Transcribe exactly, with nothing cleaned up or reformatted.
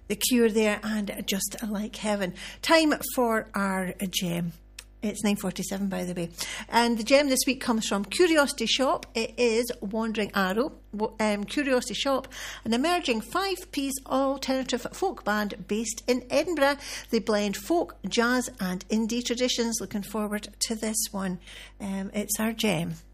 The Cure there, and Just Like Heaven. Time for our gem. It's nine forty-seven, by the way. And the gem this week comes from Curiosity Shop. It is Wandering Arrow. Um, Curiosity Shop, an emerging five-piece alternative folk band based in Edinburgh. They blend folk, jazz and indie traditions. Looking forward to this one. Um, it's our gem.